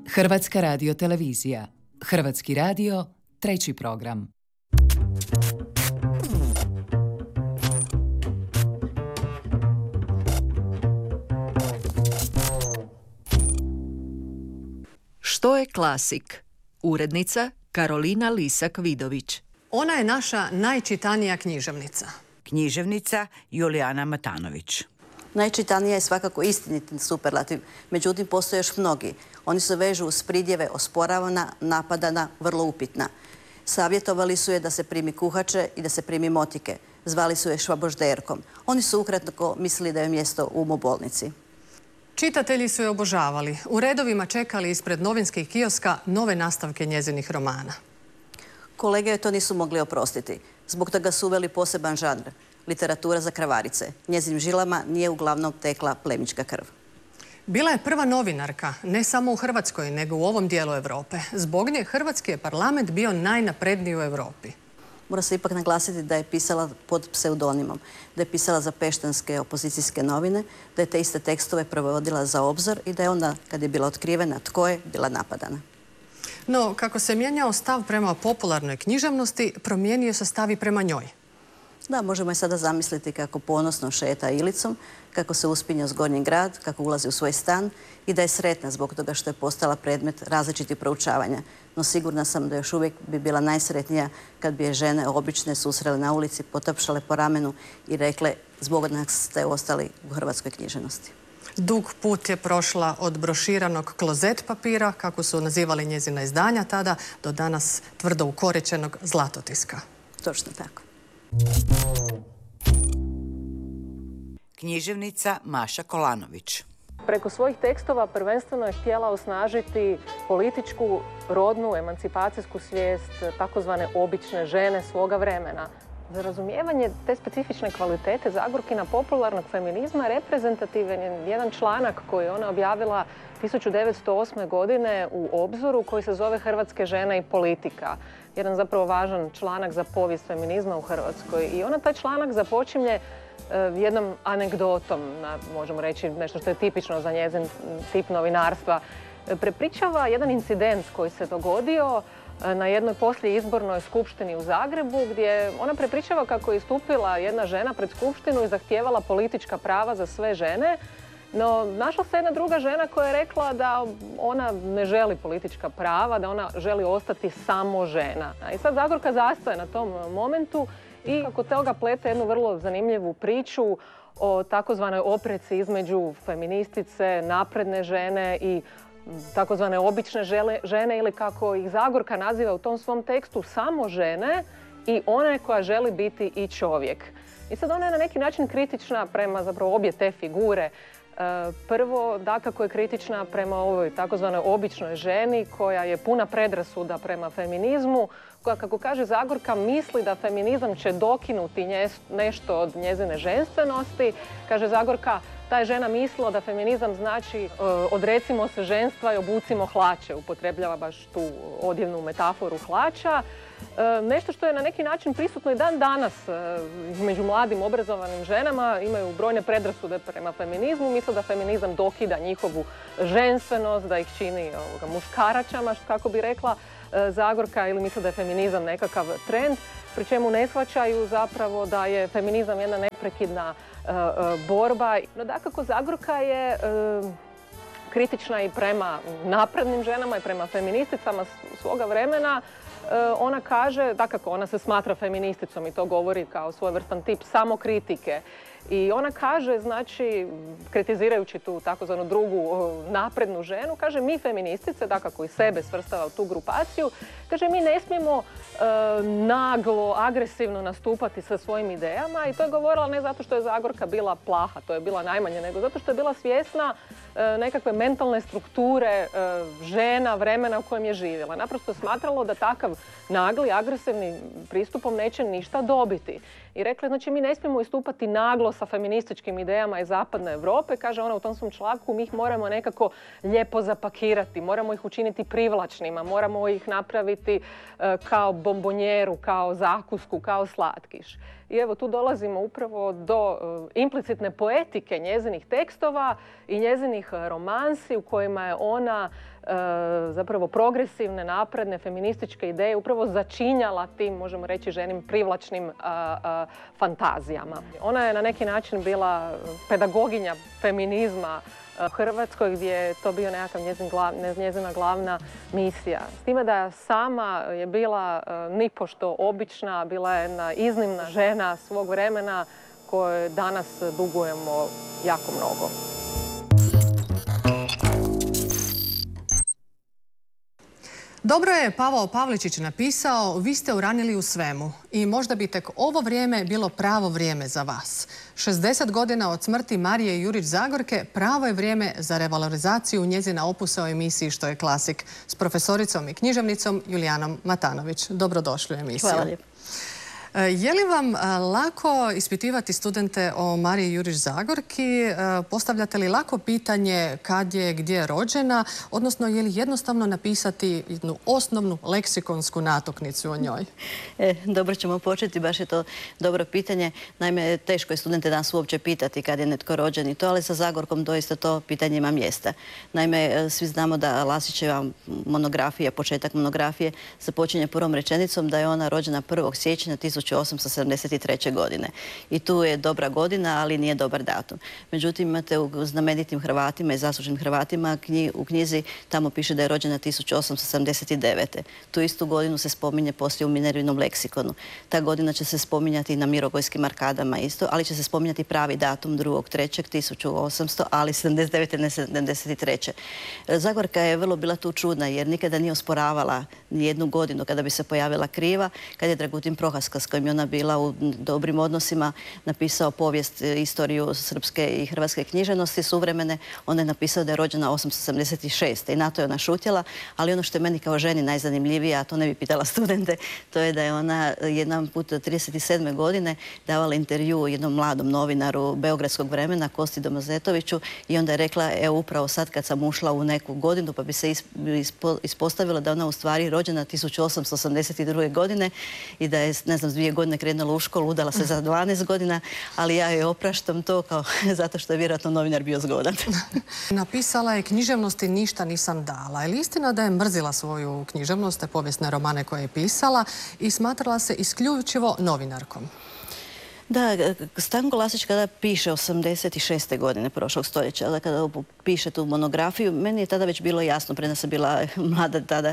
Hrvatska radiotelevizija. Hrvatski radio, treći program. Što je klasik? Urednica Karolina Lisak-Vidović. Ona je naša najčitanija književnica. Književnica Julijana Matanović. Najčitanija je svakako istiniti superlativ, međutim postoje još mnogi. Oni se vežu uz pridjeve osporavana, napadana, vrlo upitna. Savjetovali su je da se primi kuhače i da se primi motike. Zvali su je švabožderkom. Oni su ukratko mislili da je mjesto u umobolnici. Čitatelji su je obožavali. U redovima čekali ispred novinskih kioska nove nastavke njezinih romana. Kolege joj to nisu mogli oprostiti. Zbog toga su uveli poseban žanr. Literatura za kravarice. Njezinim žilama nije uglavnom tekla plemićka krv. Bila je prva novinarka, ne samo u Hrvatskoj, nego u ovom dijelu Europe. Zbog nje hrvatski je parlament bio najnapredniji u Europi. Mora se ipak naglasiti da je pisala pod pseudonimom, da je pisala za peštanske opozicijske novine, da je te iste tekstove provodila za Obzor i da je onda, kad je bila otkrivena tko je, bila napadana. No, kako se mijenjao stav prema popularnoj književnosti, promijenio se stav i prema njoj. Da, možemo je sada zamisliti kako ponosno šeta Ilicom, kako se uspinje uz Gornji grad, kako ulazi u svoj stan i da je sretna zbog toga što je postala predmet različitih proučavanja. No sigurna sam da još uvijek bi bila najsretnija kad bi je žene obične susrele na ulici, potapšale po ramenu i rekle zbog nas ste ostali u hrvatskoj književnosti. Dug put je prošla od broširanog klozet papira, kako su nazivali njezina izdanja tada, do danas tvrdo ukoričenog zlatotiska. Točno tako. Književnica Maša Kolanović. Preko svojih tekstova prvenstveno je htjela osnažiti političku, rodnu, emancipacijsku svijest takozvane obične žene svoga vremena. Za razumijevanje te specifične kvalitete Zagorkina popularnog feminizma reprezentativan je jedan članak koji je ona objavila 1908. godine u Obzoru koji se zove Hrvatske žene i politika. Jedan zapravo važan članak za povijest feminizma u Hrvatskoj. I ona taj članak započinje jednom anegdotom, možemo reći nešto što je tipično za njezin tip novinarstva. Prepričava jedan incident koji se dogodio na jednoj poslijeizbornoj skupštini u Zagrebu, gdje ona prepričava kako je istupila jedna žena pred skupštinu i zahtijevala politička prava za sve žene. No, našla se jedna druga žena koja je rekla da ona ne želi politička prava, da ona želi ostati samo žena. I sad Zagorka zastaje na tom momentu i kako toga plete jednu vrlo zanimljivu priču o takozvanoj opreci između feministice, napredne žene i takozvane obične žene ili kako ih Zagorka naziva u tom svom tekstu samo žene i one koja želi biti i čovjek. I sad ona je na neki način kritična prema zapravo obje te figure. Prvo, dakako je kritična prema ovoj takozvanoj običnoj ženi koja je puna predrasuda prema feminizmu, koja, kako kaže Zagorka, misli da feminizam će dokinuti nešto od njezine ženstvenosti. Kaže Zagorka, ta je žena mislila da feminizam znači odrecimo se ženstva i obucimo hlače. Upotrebljava baš tu odjevnu metaforu hlača. Nešto što je na neki način prisutno i dan danas među mladim obrazovanim ženama, imaju brojne predrasude prema feminizmu, misle da feminizam dokida njihovu ženstvenost, da ih čini muškaračama, kako bi rekla Zagorka, ili misle da je feminizam nekakav trend, pri čemu ne shvaćaju zapravo da je feminizam jedna neprekidna borba. No dakako Zagorka je kritična i prema naprednim ženama i prema feministicama svoga vremena. Ona kaže, dakako ona se smatra feministicom i to govori kao svojevrstan tip samokritike. I ona kaže, znači, kritizirajući tu takozvanu drugu naprednu ženu, kaže mi feministice, dakako i sebe svrstava u tu grupaciju, kaže mi ne smijemo naglo, agresivno nastupati sa svojim idejama i to je govorila ne zato što je Zagorka bila plaha, to je bila najmanje, nego zato što je bila svjesna nekakve mentalne strukture žena, vremena u kojem je živjela. Naprosto je smatralo da takav nagli, agresivni pristupom neće ništa dobiti. I rekla, znači mi ne smijemo istupati naglo sa feminističkim idejama iz zapadne Europe, kaže ona u tom svom članku, mi ih moramo nekako lijepo zapakirati, moramo ih učiniti privlačnima, moramo ih napraviti kao bombonjeru, kao zakusku, kao slatkiš. I evo tu dolazimo upravo do implicitne poetike njezinih tekstova i njezinih ranih romansi u kojima je ona zapravo progresivne, napredne, feminističke ideje upravo začinjala tim, možemo reći, ženim privlačnim fantazijama. Ona je na neki način bila pedagoginja feminizma u Hrvatskoj, gdje je to bio nekakav njezina glavna misija. S time da sama je bila nipošto obična, bila je jedna iznimna žena svog vremena kojoj danas dugujemo jako mnogo. Dobro je Pavao Pavličić napisao: vi ste uranili u svemu i možda bi tek ovo vrijeme bilo pravo vrijeme za vas. 60 godina od smrti Marije Jurić-Zagorke pravo je vrijeme za revalorizaciju njezina opusa u emisiji Što je klasik s profesoricom i književnicom Julijanom Matanović. Dobrodošli u emisiju. Hvala lijepo. Je li vam lako ispitivati studente o Mariji Jurić-Zagorki? Postavljate li lako pitanje kad je, gdje je rođena? Odnosno, je li jednostavno napisati jednu osnovnu leksikonsku natuknicu o njoj? Dobro ćemo početi, baš je to dobro pitanje. Naime, teško je studente danas uopće pitati kad je netko rođen i to, ali sa Zagorkom doista to pitanje ima mjesta. Naime, svi znamo da Lasićeva monografija, početak monografije, započinje prvom rečenicom da je ona rođena 1. siječnja 1873. godine. I tu je dobra godina, ali nije dobar datum. Međutim, imate u znamenitim Hrvatima i zasluženim Hrvatima u knjizi tamo piše da je rođena 1879. Tu istu godinu se spominje poslije u Minervinom leksikonu. Ta godina će se spominjati i na Mirogojskim arkadama isto, ali će se spominjati pravi datum 2.3.1800, ali 79. ne 73. Zagorka je vrlo bila tu čudna jer nikada nije osporavala ni jednu godinu kada bi se pojavila kriva, kad je Dragutin Prohaska, s kojim je ona bila u dobrim odnosima, napisao povijest, istoriju srpske i hrvatske književnosti suvremene. Ona je napisao da je rođena 876. i na to je ona šutjela, ali ono što je meni kao ženi najzanimljivije, a to ne bi pitala studente, to je da je ona jedan put 37. godine davala intervju jednom mladom novinaru Beogradskog vremena, Kosti Domazetoviću, i onda je rekla, evo upravo sad kad sam ušla u neku godinu, pa bi se ispostavilo da ona u stvari rođena 1882. godine i da je, ne znam, s 2 godine krenula u školu, udala se za 12 godina, ali ja joj opraštam to zato što je vjerojatno novinar bio zgodan. Napisala je književnosti ništa nisam dala. Je li istina da je mrzila svoju književnost, te povijesne romane koje je pisala i smatrala se isključivo novinarkom? Da, Stanko Lasić kada piše 86. godine prošlog stoljeća, kada piše tu monografiju, meni je tada već bilo jasno, prije nas je bila mlada tada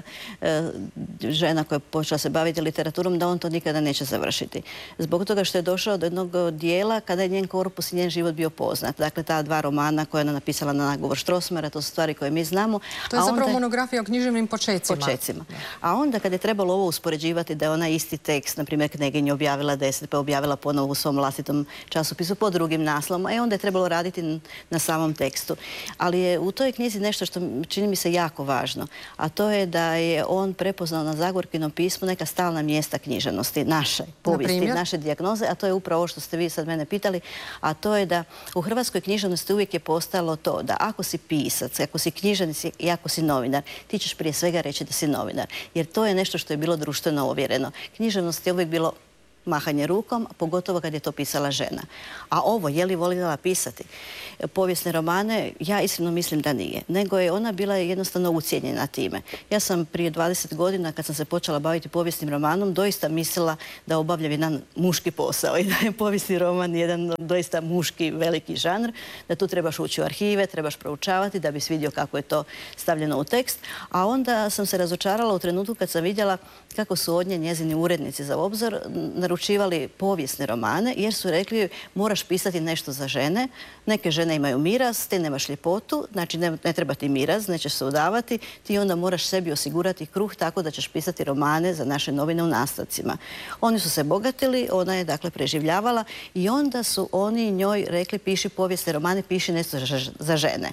žena koja je počela se baviti literaturom, da on to nikada neće završiti. Zbog toga što je došao do jednog dijela kada je njen korpus i njen život bio poznat. Dakle, ta 2 romana koje je ona napisala na nagovor Strossmayera, to su stvari koje mi znamo. To je zapravo monografija o književnim počecima. A onda kad je trebalo ovo uspoređivati da je ona isti tekst, na primjer Kneginju objavila 10, pa objavila ponovo u svom vlastitom časopisu pod drugim naslovom, onda je trebalo raditi na samom tekstu. Ali je u toj knjizi nešto što čini mi se jako važno, a to je da je on prepoznao na Zagorkinom pismu neka stalna mjesta književnosti, naše povijesti, naše dijagnoze, a to je upravo ovo što ste vi sad mene pitali, a to je da u hrvatskoj književnosti uvijek je postalo to da ako si pisac, ako si književnik i ako si novinar, ti ćeš prije svega reći da si novinar, jer to je nešto što je bilo društveno ovjereno. Književnost je uvijek bilo mahanje rukom, pogotovo kad je to pisala žena. A ovo, je li voljela pisati povijesne romane, ja iskreno mislim da nije. Nego je ona bila jednostavno ucijenjena time. Ja sam prije 20 godina, kad sam se počela baviti povijesnim romanom, doista mislila da obavljam jedan muški posao i da je povijesni roman jedan doista muški veliki žanr, da tu trebaš ući u arhive, trebaš proučavati da bis vidio kako je to stavljeno u tekst. A onda sam se razočarala u trenutku kad sam vidjela kako su od nje njezini urednici za Obzor naručivali povijesne romane, jer su rekli moraš pisati nešto za žene. Neke žene imaju miraz, ti nemaš ljepotu, znači ne treba ti miraz, nećeš se udavati, ti onda moraš sebi osigurati kruh tako da ćeš pisati romane za naše novine u nastavcima. Oni su se bogatili, ona je dakle preživljavala i onda su oni njoj rekli piši povijesne romane, piši nešto za žene.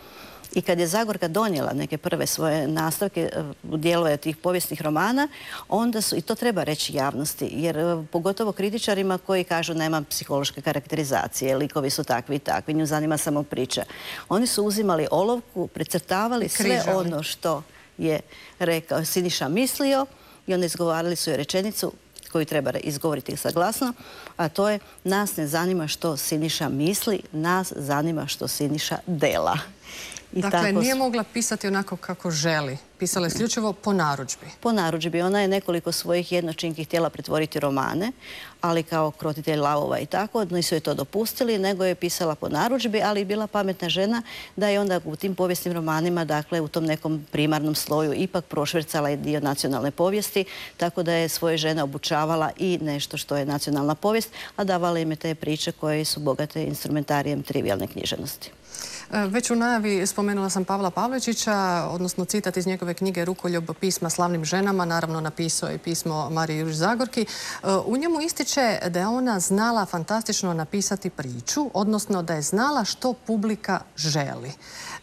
I kad je Zagorka donijela neke prve svoje nastavke, dijelove tih povijesnih romana, onda su, i to treba reći javnosti, jer pogotovo kritičarima koji kažu nema psihološke karakterizacije, likovi su takvi i takvi, nju zanima samo priča. Oni su uzimali olovku, precrtavali sve ono što je rekao Siniša mislio i onda izgovarali su joj rečenicu koju treba izgovoriti sa glasno, a to je: nas ne zanima što Siniša misli, nas zanima što Siniša dela. Dakle, nije mogla pisati onako kako želi. Pisala je isključivo po narudžbi. Po narudžbi. Ona je nekoliko svojih jednočinki htjela pretvoriti romane, ali kao krotitelj lavova i tako, nisu je to dopustili, nego je pisala po narudžbi, ali bila pametna žena da je onda u tim povijesnim romanima, dakle u tom nekom primarnom sloju, ipak prošvercala dio nacionalne povijesti, tako da je svoje žene obučavala i nešto što je nacionalna povijest, a davala im je te priče koje su bogate instrumentarijem trivijalne književnosti. Već u najavi spomenula sam Pavla Pavličića, odnosno citat iz njegove knjige Rukoljub pisma slavnim ženama, naravno napisao je pismo Mariji Jurić Zagorki. U njemu ističe da je ona znala fantastično napisati priču, odnosno da je znala što publika želi.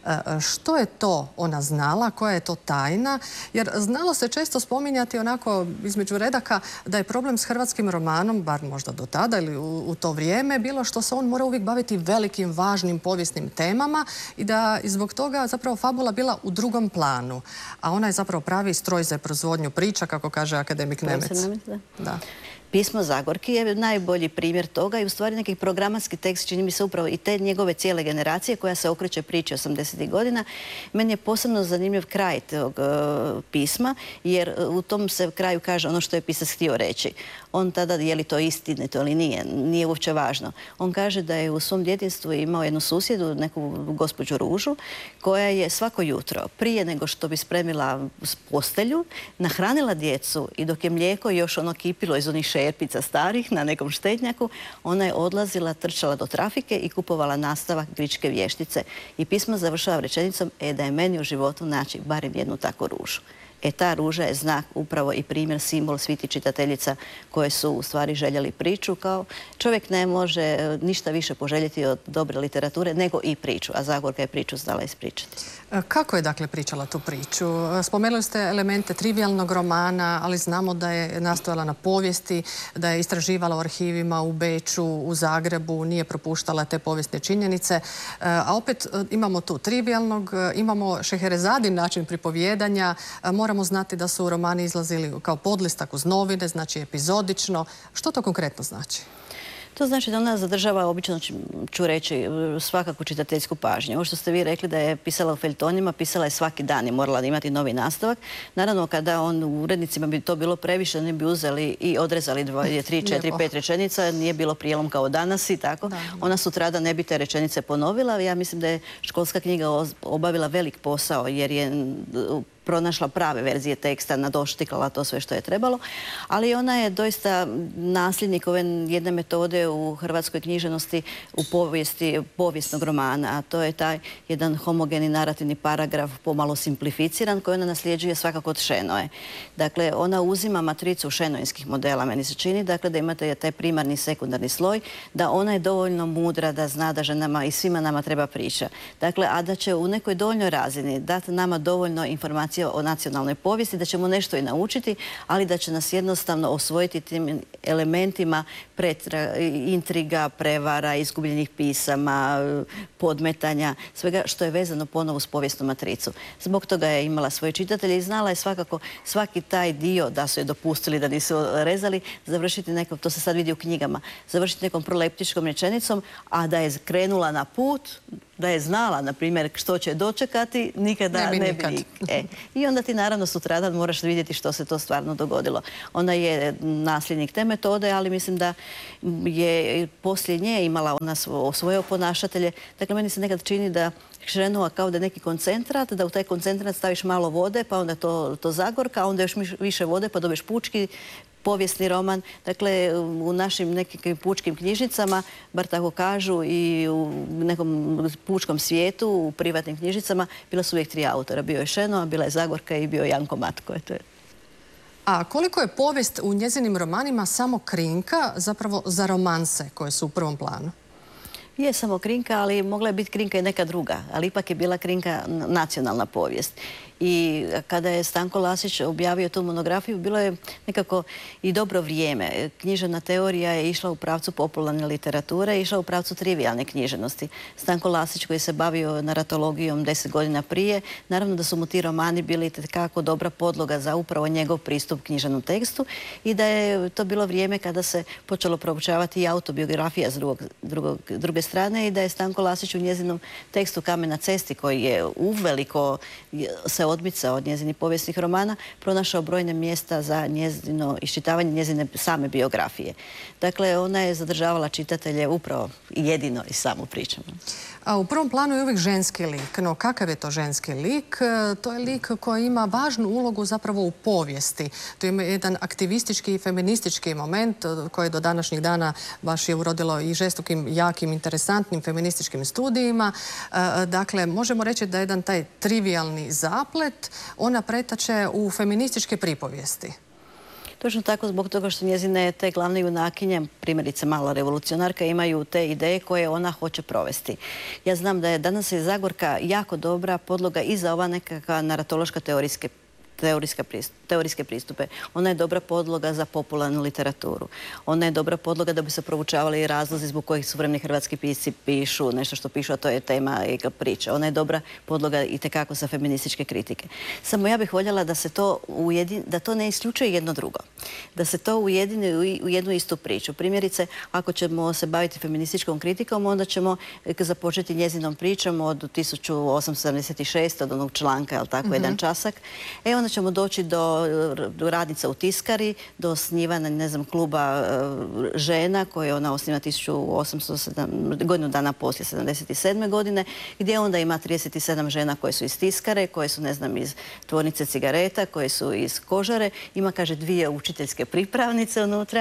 Što je to ona znala, koja je to tajna? Jer znalo se često spominjati onako između redaka da je problem s hrvatskim romanom, bar možda do tada ili u to vrijeme, bilo što se on mora uvijek baviti velikim, važnim povijesnim temama i da zbog toga zapravo fabula bila u drugom planu. A ona je zapravo pravi stroj za proizvodnju priča, kako kaže akademik Nemec. Da. Pismo Zagorki je najbolji primjer toga i u stvari neki programatski tekst, čini mi se upravo i te njegove cijele generacije koja se okreće priči 80. godina. Meni je posebno zanimljiv kraj tog pisma, jer u tom se kraju kaže ono što je pisac htio reći. On tada, je li to istinito ili nije uopće važno. On kaže da je u svom djetinjstvu imao jednu susjedu, neku gospođu Ružu, koja je svako jutro, prije nego što bi spremila postelju, nahranila djecu i dok je mlijeko još ono kipilo iz onih šerpica starih na nekom štetnjaku, ona je odlazila, trčala do trafike i kupovala nastavak Gričke vještice. I pismo završava rečenicom: da je meni u životu naći barem jednu takvu ružu. Ta ruža je znak, upravo i primjer, simbol svih tih čitateljica koje su u stvari željeli priču. Kao čovjek ne može ništa više poželjeti od dobre literature nego i priču, a Zagorka je priču znala ispričati. Kako je dakle pričala tu priču? Spomenuli ste elemente trivijalnog romana, ali znamo da je nastojala na povijesti, da je istraživala u arhivima u Beču, u Zagrebu, nije propuštala te povijesne činjenice. A opet imamo tu trivijalnog, imamo Šeherezadin način pripovjedanja. Moramo znati da su romani izlazili kao podlistak uz novine, znači epizodično. Što to konkretno znači? To znači da ona zadržava, obično ću reći, svakako čitateljsku pažnju. Ovo što ste vi rekli da je pisala u feljtonima, pisala je svaki dan i morala imati novi nastavak. Naravno, kada u urednicima bi to bilo previše, ne bi uzeli i odrezali 2, 3, 4, 5 rečenica, nije bilo prijelom kao danas i tako. Ona sutradan ne bi te rečenice ponovila. Ja mislim da je Školska knjiga obavila velik posao jer je pronašla prave verzije teksta, nadoštiklala to sve što je trebalo, ali ona je doista nasljednik ove jedne metode u hrvatskoj književnosti u povijesnog romana, a to je taj jedan homogeni narativni paragraf, pomalo simplificiran, koji ona nasljeđuje svakako od Šenoje. Dakle, ona uzima matricu šenojskih modela, meni se čini, dakle, da imate taj primarni i sekundarni sloj, da ona je dovoljno mudra da zna da ženama i svima nama treba priča. Dakle, a da će u nekoj dovoljnoj razini dati nama dovoljno informacija o nacionalnoj povijesti, da ćemo nešto i naučiti, ali da će nas jednostavno osvojiti tim elementima intriga, prevara, izgubljenih pisama, podmetanja, svega što je vezano ponovo uz povijesnu matricu. Zbog toga je imala svoje čitatelje i znala je svakako svaki taj dio, da su je dopustili, da nisu rezali, završiti nekom, to se sad vidi u knjigama, završiti nekom proleptičkom rečenicom, a da je krenula na put, da je znala, na primjer, što će dočekati, nikada ne bi. I onda ti naravno sutradan moraš vidjeti što se to stvarno dogodilo. Ona je nasljednik te metode, ali mislim da je poslije nje imala ona svoje oponašatelje. Dakle, meni se nekad čini da Šenova kao da je neki koncentrat, da u taj koncentrat staviš malo vode, pa onda to Zagorka, a onda još više vode, pa dobiješ pučki povijesni roman. Dakle, u našim nekim pučkim knjižnicama, bar tako kažu, i u nekom pučkom svijetu, u privatnim knjižnicama, bila su uvijek 3 autora. Bio je Šenova, bila je Zagorka i bio je Janko Matko. A koliko je povijest u njezinim romanima samo krinka, zapravo za romanse koje su u prvom planu? Je samo krinka, ali mogla je biti krinka i neka druga, ali ipak je bila krinka nacionalna povijest. I kada je Stanko Lasić objavio tu monografiju, bilo je nekako i dobro vrijeme. Književna teorija je išla u pravcu popularne literature, išla u pravcu trivijalne književnosti. Stanko Lasić, koji se bavio naratologijom 10 godina prije, naravno da su mu ti romani bili kako dobra podloga za upravo njegov pristup književnom tekstu i da je to bilo vrijeme kada se počelo proučavati i autobiografija s druge strane i da je Stanko Lasić u njezinom tekstu Kamen na cesti, koji je uveliko se odmicao od njezinih povijesnih romana, pronašao brojne mjesta za njezino iščitavanje njezine same biografije. Dakle, ona je zadržavala čitatelje upravo jedino i samo pričama. A u prvom planu je uvijek ženski lik. No kakav je to ženski lik? To je lik koji ima važnu ulogu zapravo u povijesti. To ima jedan aktivistički i feministički moment koji do današnjih dana baš je urodilo i žestokim, jakim, interesantnim feminističkim studijima. Dakle, možemo reći da je jedan taj trivialni zaplet ona pretače u feminističke pripovijesti. Točno tako, zbog toga što njezine te glavne junakinje, primjerice mala revolucionarka, imaju te ideje koje ona hoće provesti. Ja znam da je danas je Zagorka jako dobra podloga i za ova nekakva naratološka teorijske pristupe. Ona je dobra podloga za popularnu literaturu. Ona je dobra podloga da bi se proučavali i razlozi zbog kojih suvremeni hrvatski pisci pišu nešto što pišu, a to je tema i priče. Ona je dobra podloga i tekako za feminističke kritike. Samo ja bih voljela da se to da to ne isključuje jedno drugo. Da se to ujedini u jednu istu priču. Primjerice, ako ćemo se baviti feminističkom kritikom, onda ćemo započeti njezinom pričom od 1876. od onog članka, je li tako, jedan časak. Onda ćemo doći do radnica u tiskari, do osnivanja, ne znam, kluba žena koje ona osniva 1807, godinu dana poslije 77. godine, gdje onda ima 37 žena koje su iz tiskare, koje su, ne znam, iz tvornice cigareta, koje su iz kožare. Ima, kaže, 2 učiteljske pripravnice unutra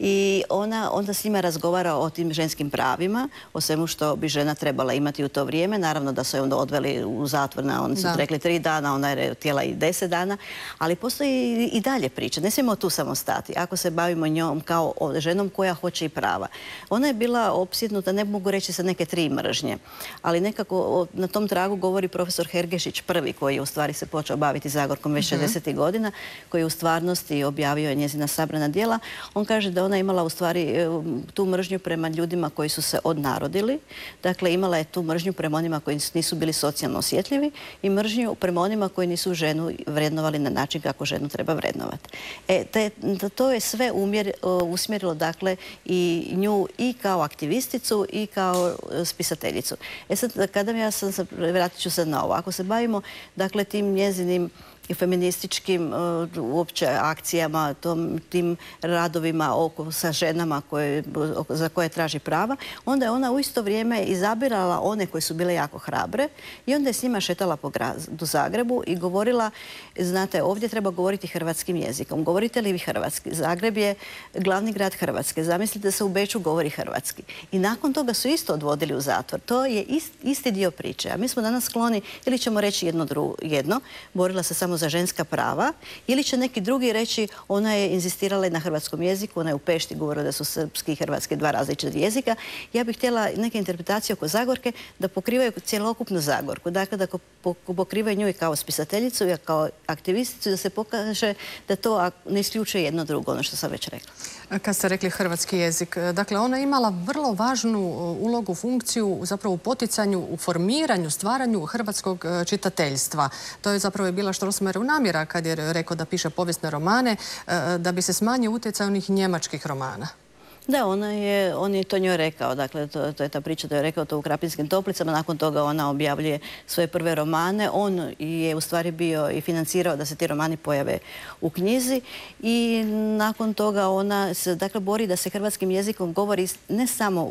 i ona onda s njima razgovara o tim ženskim pravima, o svemu što bi žena trebala imati u to vrijeme. Naravno da su je onda odveli u zatvor, oni su rekli 3 dana, ona je htjela i 10 dana, ali postoji i dalje priča. Ne smijemo tu samo stati. Ako se bavimo njom kao ženom koja hoće i prava. Ona je bila opsjednuta, ne mogu reći sa neke 3 mržnje, ali nekako na tom tragu govori profesor Hergešić prvi, koji je u stvari se počeo baviti Zagorkom već 60. godina, koji je u stvarnosti objavio njezina sabrana djela. On kaže da ona imala u stvari tu mržnju prema ljudima koji su se odnarodili. Dakle, imala je tu mržnju prema onima koji nisu bili socijalno osjetljivi i mržnju prema onima koji nisu ženu vrednovali na način kako ženu treba vrednovati. To je sve usmjerilo, dakle, i nju i kao aktivisticu i kao spisateljicu. Sad, vratit ću se na ovo. Ako se bavimo, dakle, tim njezinim i feminističkim uopće akcijama, tim radovima sa ženama za koje traži prava, onda je ona u isto vrijeme izabirala one koje su bile jako hrabre i onda je s njima šetala po gradu Zagrebu i govorila, znate, ovdje treba govoriti hrvatskim jezikom. Govorite li vi hrvatski? Zagreb je glavni grad Hrvatske. Zamislite da se u Beču govori hrvatski. I nakon toga su isto odvodili u zatvor. To je isti dio priče. A mi smo danas skloni, ili ćemo reći jedno, borila se samo za ženska prava, ili će neki drugi reći ona je inzistirala na hrvatskom jeziku, ona je u Pešti govorila da su srpski i hrvatski 2 različita jezika. Ja bih htjela neke interpretacije oko Zagorke da pokrivaju cjelokupnu Zagorku. Dakle, da pokrivaju nju i kao spisateljicu i kao aktivisticu, da se pokaže da to ne isključuje jedno drugo, ono što sam već rekla. Kad ste rekli hrvatski jezik, dakle, ona je imala vrlo važnu ulogu, funkciju zapravo u poticanju, u formiranju, stvaranju hrvatskog čitateljstva. To je zapravo bila Strossmayerov namjera kad je rekao da piše povijesne romane, da bi se smanjio utjecaj onih njemačkih romana. Da, on je to njoj rekao, dakle, to je ta priča da je rekao to u Krapinskim toplicama, nakon toga ona objavljuje svoje prve romane, on je u stvari bio i financirao da se ti romani pojave u knjizi i nakon toga ona se, dakle, bori da se hrvatskim jezikom govori ne samo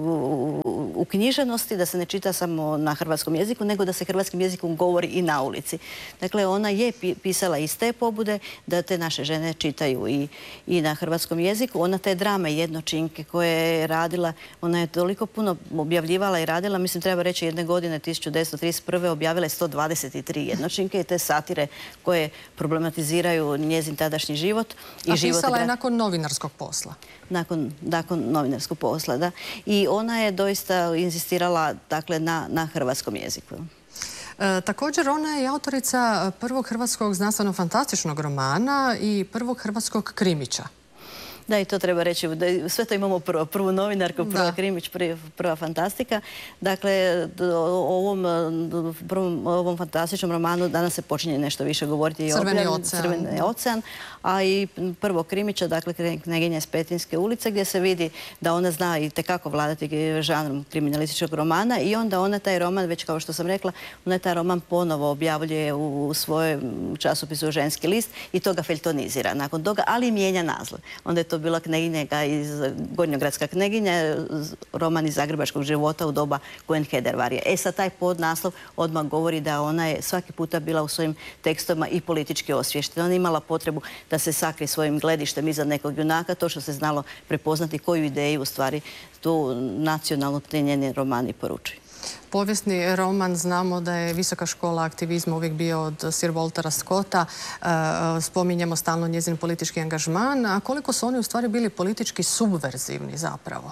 u književnosti, da se ne čita samo na hrvatskom jeziku, nego da se hrvatskim jezikom govori i na ulici. Dakle, ona je pisala iz te pobude da te naše žene čitaju i na hrvatskom jeziku. Ona te drame jednočinke koje je radila, ona je toliko puno objavljivala i radila, mislim, treba reći, jedne godine 1931. objavila je 123 jednočinke i te satire koje problematiziraju njezin tadašnji život. A pisala je nakon novinarskog posla. Nakon novinarskog posla, da. I ona je doista inzistirala, dakle, na hrvatskom jeziku. Također ona je autorica prvog hrvatskog znanstveno-fantastičnog romana i prvog hrvatskog krimića. Da, i to treba reći. Sve to imamo prvu novinarku, prva krimić, prva fantastika. Dakle, o ovom fantastičnom romanu danas se počinje nešto više govoriti. Crveni ocean. A i prvog krimića, dakle, Kneginja iz Petrinjske ulice, gdje se vidi da ona zna i tekako vladati žanrom kriminalističkog romana i onda ona taj roman, već kao što sam rekla, ona taj roman ponovo objavljuje u svojem časopisu Ženski list i to ga feljtonizira nakon toga, ali mijenja naziv. Onda je to bila Kneginja iz Gornjogradska kneginja, roman iz zagrebačkog života u doba Cohen-Hedervarija. Sad taj podnaslov odmah govori da ona je svaki puta bila u svojim tekstovima i politički osviještena. Ona je imala potrebu da se sakrije svojim gledištem iza nekog junaka, to što se znalo prepoznati koju ideju u stvari tu nacionalno njeni romani poručuju. Povijesni roman, znamo da je visoka škola aktivizma uvijek bio od Sir Waltera Scotta. Spominjemo stalno njezin politički angažman. A koliko su oni u stvari bili politički subverzivni zapravo?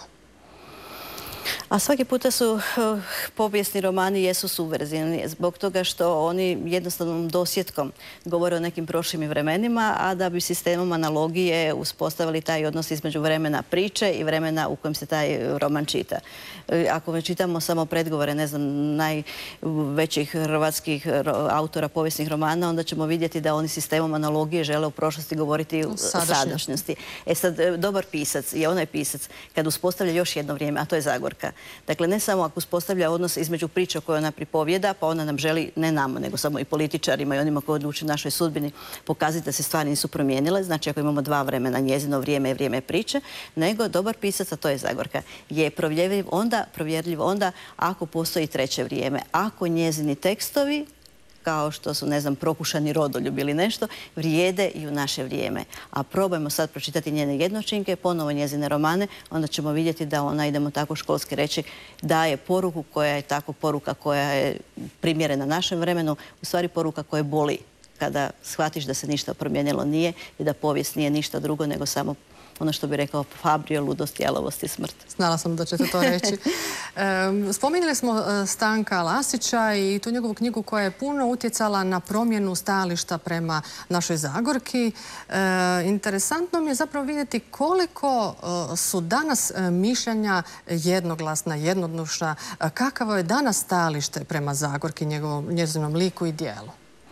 A svaki puta su povijesni romani jesu subverzivni zbog toga što oni jednostavnom dosjetkom govore o nekim prošlim vremenima, a da bi sistemom analogije uspostavili taj odnos između vremena priče i vremena u kojem se taj roman čita. Ako čitamo samo predgovore, ne znam, najvećih hrvatskih autora povijesnih romana, onda ćemo vidjeti da oni sistemom analogije žele u prošlosti govoriti o sadašnjosti. Sad, dobar pisac je onaj pisac kad uspostavlja još jedno vrijeme, a to je Zagorka. Dakle, ne samo ako uspostavlja odnos između priče koje ona pripovjeda, pa ona nam želi, ne nama, nego samo i političarima i onima koji odlučuju našoj sudbini, pokazati da se stvari nisu promijenile. Znači, ako imamo dva vremena, njezino vrijeme i vrijeme priče, nego dobar pisac, a to je Zagorka, je provjerljiv onda ako postoji treće vrijeme. Ako njezini tekstovi, kao što su, ne znam, Prokušani rodoljub ili nešto, vrijede i u naše vrijeme. A probajmo sad pročitati njene jednočinke, ponovo njezine romane, onda ćemo vidjeti da ona, idemo tako školski reći, daje poruku koja je tako poruka koja je primjerena našem vremenu, u stvari poruka koja boli kada shvatiš da se ništa promijenilo nije i da povijest nije ništa drugo nego samo ono što bi rekao Fabrio, ludost, jalovost i smrt. Znala sam da ćete to reći. Spominjali smo Stanka Lasića i tu njegovu knjigu koja je puno utjecala na promjenu stajališta prema našoj Zagorki. Interesantno mi je zapravo vidjeti koliko su danas mišljenja jednoglasna, jednodušna. Kakavo je danas stajalište prema Zagorki, njezinom liku i dijelu?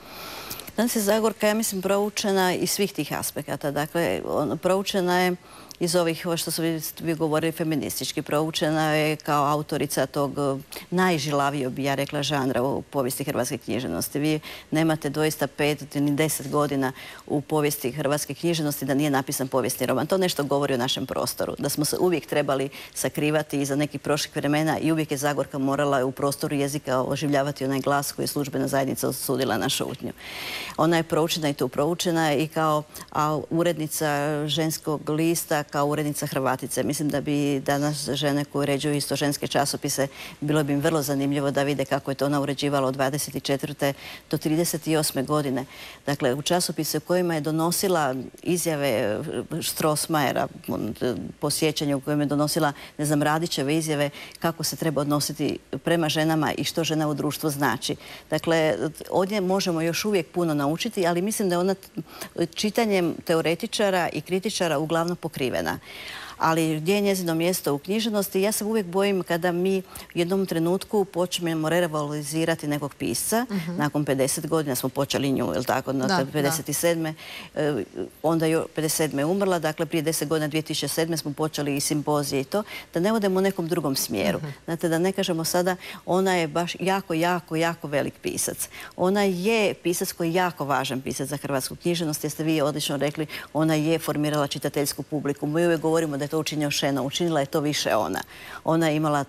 Danas je Zagorka, ja mislim, proučena iz svih tih aspekata. Dakle, proučena je iz ovih, što su vi govorili, feministički. Proučena je kao autorica tog najžilavijeg, bi ja rekla, žanra u povijesti hrvatske književnosti. Vi nemate doista 5 ni 10 godina u povijesti hrvatske književnosti da nije napisan povijesni roman. To nešto govori o našem prostoru. Da smo se uvijek trebali sakrivati iza nekih prošlih vremena i uvijek je Zagorka morala u prostoru jezika oživljavati onaj glas koji je službena zajednica osudila na šutnju. Ona je proučena i tu proučena i kao urednica Ženskog lista, kao urednica Hrvatice. Mislim da bi danas žene koje uređuju isto ženske časopise, bilo bi im vrlo zanimljivo da vide kako je to ona uređivala od 24. do 38. godine. Dakle, u časopise u kojima je donosila izjave Strossmayera po sjećanju, u kojima je donosila, ne znam, Radićeve izjave kako se treba odnositi prema ženama i što žena u društvu znači. Dakle, od nje možemo još uvijek puno naučiti, ali mislim da je ona čitanjem teoretičara i kritičara uglavnom pokrivena. Ali gdje je njezino mjesto u književnosti? Ja se uvijek bojim kada mi u jednom trenutku počnemo revalorizirati nekog pisca. Nakon 50 godina smo počeli nju, je li tako? 57. Onda je 57. umrla, dakle prije 10 godina, 2007. smo počeli i simpozije i to, da ne odemo u nekom drugom smjeru. Znate, da ne kažemo sada, ona je baš jako velik pisac. Ona je pisac koji je jako važan pisac za hrvatsku književnost, jer ste vi odlično rekli, ona je formirala čitateljsku publiku. Mi uvijek govorimo da je to učinio Šena, učinila je to više ona. Ona je imala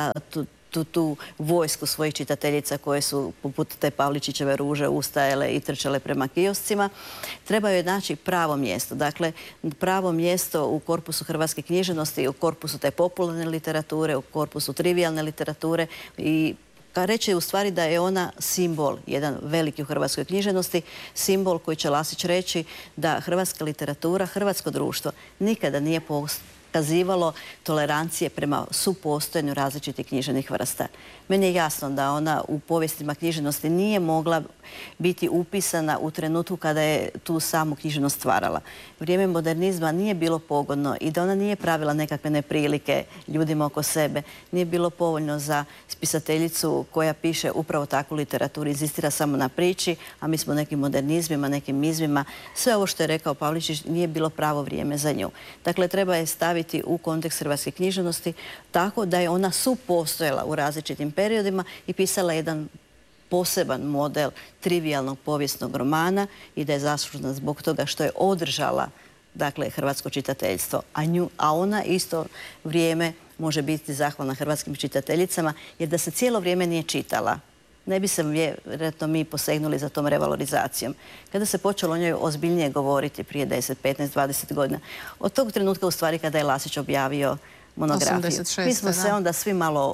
tu vojsku svojih čitateljica koje su poput te Pavličićeve Ruže ustajale i trčale prema kioscima. Treba joj naći pravo mjesto. Dakle, pravo mjesto u korpusu hrvatske književnosti, u korpusu te popularne literature, u korpusu trivijalne literature i reći je u stvari da je ona simbol, jedan veliki u hrvatskoj književnosti, simbol koji će Lasić reći da hrvatska literatura, hrvatsko društvo nikada nije pokazivalo tolerancije prema supostojanju različitih književnih vrsta. Meni je jasno da ona u povijestima književnosti nije mogla biti upisana u trenutku kada je tu samu književnost stvarala. Vrijeme modernizma nije bilo pogodno i da ona nije pravila nekakve neprilike ljudima oko sebe. Nije bilo povoljno za spisateljicu koja piše upravo takvu literaturu, inzistira samo na priči, a mi smo nekim modernizmima, nekim izmima. Sve ovo što je rekao Pavličić nije bilo pravo vrijeme za nju. Dakle, treba je staviti u kontekst hrvatske književnosti tako da je ona supostojala u različitim periodima i pisala jedan poseban model trivijalnog povijesnog romana i da je zaslužna zbog toga što je održala, dakle, hrvatsko čitateljstvo. A ona isto vrijeme može biti zahvalna hrvatskim čitateljicama, jer da se cijelo vrijeme nije čitala, ne bi se vjerojatno mi posegnuli za tom revalorizacijom. Kada se počelo o njoj ozbiljnije govoriti prije 10, 15, 20 godina, od tog trenutka u stvari kada je Lasić objavio monografiju. 86, mi smo se onda svi malo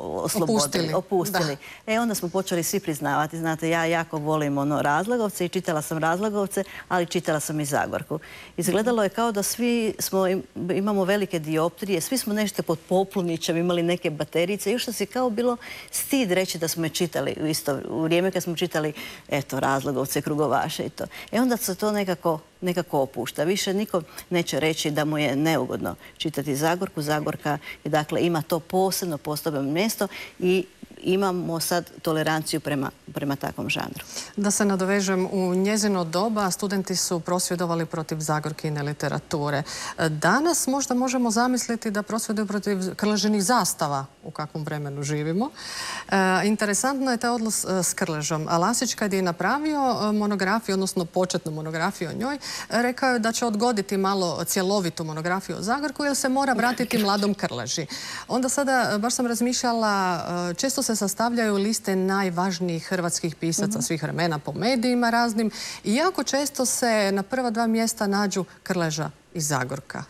opustili. Onda smo počeli svi priznavati. Znate, ja jako volim Razlogovce i čitala sam Razlogovce, ali čitala sam i Zagorku. Izgledalo je kao da svi imamo velike dioptrije, svi smo nešto pod Poplunićem, imali neke baterice. Još se kao bilo stid reći da smo je čitali u vrijeme kad smo čitali, eto, Razlogovce, Krugovaše i to. Onda se to nekako opušta. Više niko neće reći da mu je neugodno čitati Zagorku. Zagorka dakle ima to posebno mjesto i imamo sad toleranciju prema takvom žanru. Da se nadovežem, u njezino doba studenti su prosvjedovali protiv Zagorkine literature. Danas možda možemo zamisliti da prosvjeduju protiv Krležinih zastava, u kakvom vremenu živimo. Interesantno je taj odnos s Krležom. A Lasić kad je napravio monografiju, odnosno početnu monografiju o njoj, rekao je da će odgoditi malo cjelovitu monografiju o Zagorku jer se mora vratiti mladom Krleži. Onda sada, baš sam razmišljala, često se sastavljaju liste najvažnijih hrvatskih pisaca svih vremena po medijima raznim i jako često se na prva dva mjesta nađu Krleža i Zagorka.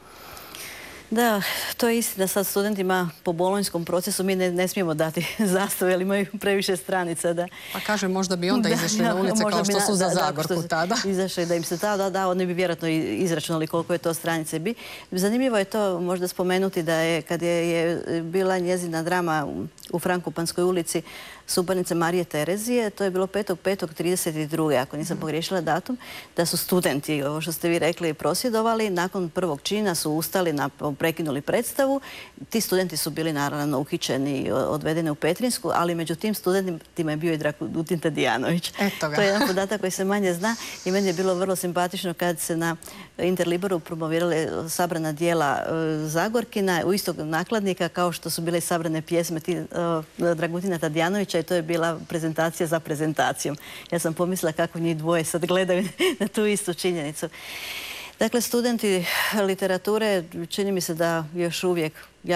Da, to je istina. Sad studentima po bolonjskom procesu mi ne smijemo dati zastave, jer imaju previše stranica. Da. Pa kažem, možda bi onda izašli na ulice kao što su za Zagorku tada. Izašli da im se da, oni bi vjerojatno izračunali koliko je to stranice bi. Zanimljivo je to možda spomenuti da je, kad je bila njezina drama u Frankopanskoj ulici suparnice Marije Terezije, to je bilo 5.5.32. ako nisam pogriješila datum, da su studenti, ovo što ste vi rekli, prosvjedovali. Nakon prvog čina su ustali, prekinuli predstavu. Ti studenti su bili naravno uhićeni, odvedeni u Petrinsku, ali među tim studentima je bio i Dragutin Tadijanović. To je jedan podatak koji se manje zna i meni je bilo vrlo simpatično kad se na Interliberu promovirale sabrana dijela Zagorkina u istog nakladnika kao što su bile sabrane pjesme Dragutina Tadijanovića i to je bila prezentacija za prezentacijom. Ja sam pomislila kako njih dvoje sad gledaju na tu istu činjenicu. Dakle, studenti literature čini mi se da još uvijek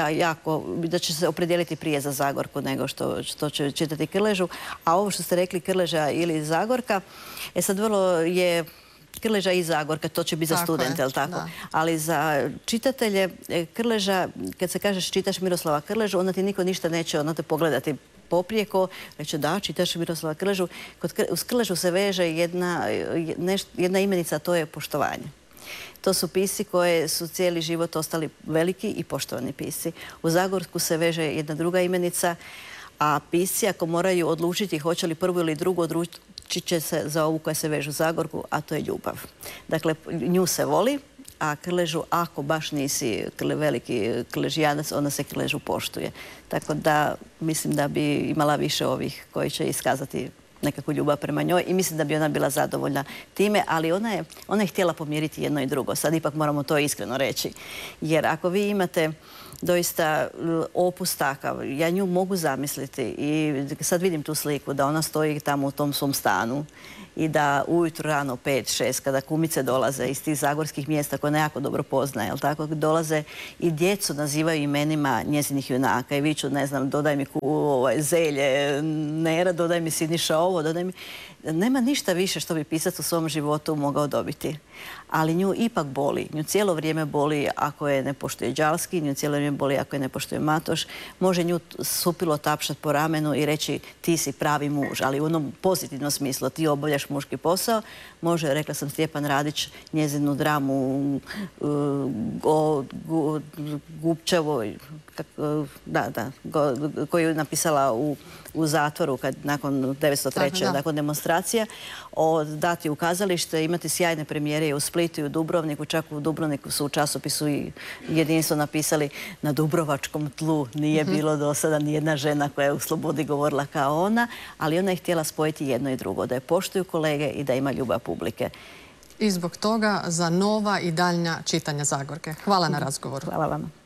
da će se opredijeliti prije za Zagorku nego što će čitati Krležu. A ovo što ste rekli Krleža ili Zagorka, sad vrlo je Krleža i Zagorka, to će biti za studente, jel tako? Ali za čitatelje Krleža, kad se kažeš čitaš Miroslava Krležu, onda ti niko ništa neće te pogledati poprijeko, reći da, čitaš Miroslava Krležu. Uz Krležu se veže jedna imenica, a to je poštovanje. To su pisci koje su cijeli život ostali veliki i poštovani pisci. U Zagorku se veže jedna druga imenica, a pisci ako moraju odlučiti hoće li prvu ili drugu, odlučit će se za ovu koja se veže u Zagorku, a to je ljubav. Dakle, nju se voli, a Krležu, ako baš nisi veliki krležijanac, onda se Krležu poštuje. Tako da mislim da bi imala više ovih koji će iskazati nekakvu ljubav prema njoj i mislim da bi ona bila zadovoljna time, ali ona je htjela pomiriti jedno i drugo. Sad ipak moramo to iskreno reći. Jer ako vi imate doista opus takav, ja nju mogu zamisliti i sad vidim tu sliku da ona stoji tamo u tom svom stanu i da ujutro rano 5-6 kada kumice dolaze iz tih zagorskih mjesta koje ona jako dobro poznaje, jel tako, dolaze i djecu nazivaju imenima njezinih junaka i viču, ne znam, dodaj mi zelje, Nera, dodaj mi Siniša ovo, dodaj mi... Nema ništa više što bi pisac u svom životu mogao dobiti. Ali nju ipak boli. Nju cijelo vrijeme boli ako je ne poštuje Đalski, nju cijelo vrijeme boli ako je ne poštuje Matoš. Može nju supilo tapšati po ramenu i reći ti si pravi muž, ali u onom pozitivnom smislu. Ti obavljaš teški muški posao. Može, rekla sam, Stjepan Radić, njezinu dramu o Gubčevoj, koju je napisala u zatvoru nakon 1903. nakon demonstracija, dati u kazalište, imati sjajne premijere i u Splitu i u Dubrovniku. Čak u Dubrovniku su u časopisu i Jedinstvo napisali: na dubrovačkom tlu nije bilo do sada nijedna žena koja je u slobodi govorila kao ona, ali ona je htjela spojiti jedno i drugo, da je poštuju kolege i da ima ljubav publike. I zbog toga za nova i daljnja čitanja Zagorke. Hvala na razgovoru. Hvala vam.